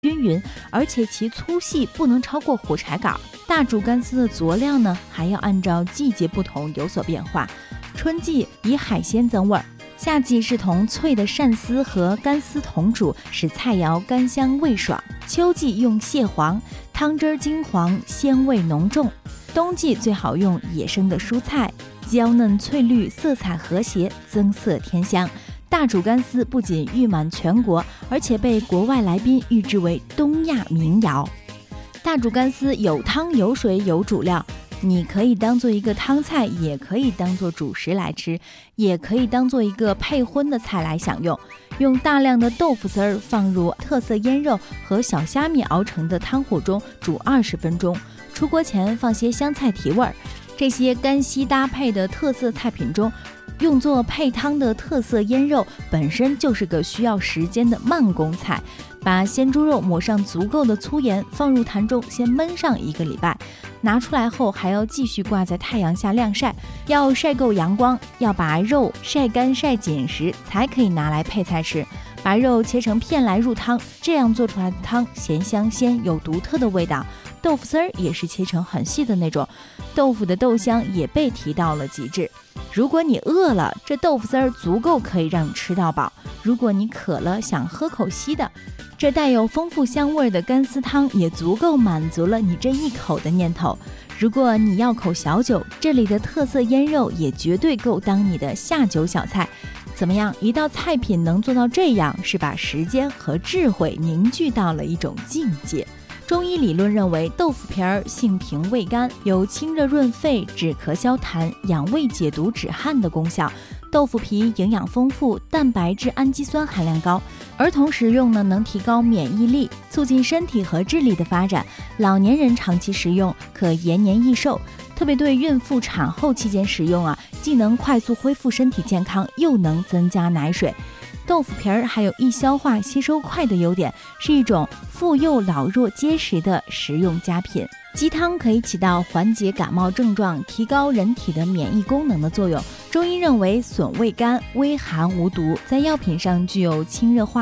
均匀，而且其粗细不能超过火柴杆。大煮干丝的佐料呢，还要按照季节不同有所变化。春季以海鲜增味儿，夏季是同脆的鳝丝和干丝同煮，使菜肴甘香味爽。秋季用蟹黄，汤汁金黄，鲜味浓重。冬季最好用野生的蔬菜，娇嫩翠绿，色彩和谐，增色添香。大煮干丝不仅誉满全国，而且被国外来宾誉之为东亚民谣。大煮干丝有汤有水有主料，你可以当做一个汤菜，也可以当做主食来吃，也可以当做一个配荤的菜来享用。用大量的豆腐丝儿放入特色腌肉和小虾米熬成的汤火中煮20分钟，出锅前放些香菜提味儿。这些干稀搭配的特色菜品中，用作配汤的特色腌肉本身就是个需要时间的慢工菜。把鲜猪肉抹上足够的粗盐，放入坛中先焖上1个礼拜，拿出来后还要继续挂在太阳下晾晒，要晒够阳光，要把肉晒干晒紧实才可以拿来配菜吃。把肉切成片来入汤，这样做出来的汤咸香鲜，有独特的味道。豆腐丝儿也是切成很细的那种，豆腐的豆香也被提到了极致。如果你饿了，这豆腐丝儿足够可以让你吃到饱；如果你渴了，想喝口稀的，这带有丰富香味的干丝汤也足够满足了你这一口的念头。如果你要口小酒，这里的特色腌肉也绝对够当你的下酒小菜。怎么样，一道菜品能做到这样，是把时间和智慧凝聚到了一种境界。中医理论认为，豆腐皮儿性平味甘，有清热润肺、止咳消痰、养胃解毒止汗的功效。豆腐皮营养丰富，蛋白质、氨基酸含量高，儿童食用呢能提高免疫力，促进身体和智力的发展。老年人长期食用可延年益寿，特别对孕妇产后期间食用既能快速恢复身体健康，又能增加奶水。豆腐皮儿还有易消化、吸收快的优点，是一种妇幼老弱皆食的食用佳品。鸡汤可以起到缓解感冒症状、提高人体的免疫功能的作用。中医认为，笋味甘，微寒无毒，在药品上具有清热化